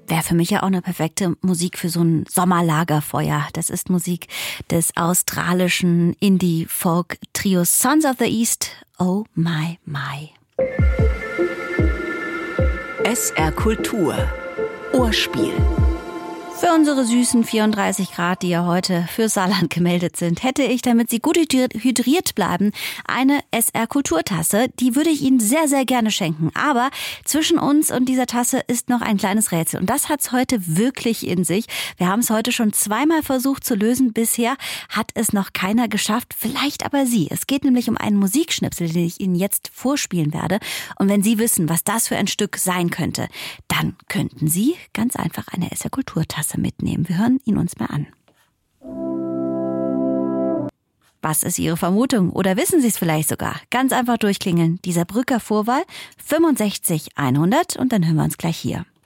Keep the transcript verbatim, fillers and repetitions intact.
Wäre für mich ja auch eine perfekte Musik für so ein Sommerlagerfeuer. Das ist Musik des australischen Indie-Folk-Trios Sons of the East. Oh my, my. S R Kultur. Ohrspiel. Für unsere süßen vierunddreißig Grad, die ja heute für Saarland gemeldet sind, hätte ich, damit Sie gut hydriert bleiben, eine S R Kulturtasse. Die würde ich Ihnen sehr, sehr gerne schenken. Aber zwischen uns und dieser Tasse ist noch ein kleines Rätsel. Und das hat's heute wirklich in sich. Wir haben es heute schon zweimal versucht zu lösen. Bisher hat es noch keiner geschafft. Vielleicht aber Sie. Es geht nämlich um einen Musikschnipsel, den ich Ihnen jetzt vorspielen werde. Und wenn Sie wissen, was das für ein Stück sein könnte, dann könnten Sie ganz einfach eine S R Kulturtasse mitnehmen. Wir hören ihn uns mal an. Was ist Ihre Vermutung? Oder wissen Sie es vielleicht sogar? Ganz einfach durchklingeln. Dieser Brücker Vorwahl fünfundsechzig hundert und dann hören wir uns gleich hier.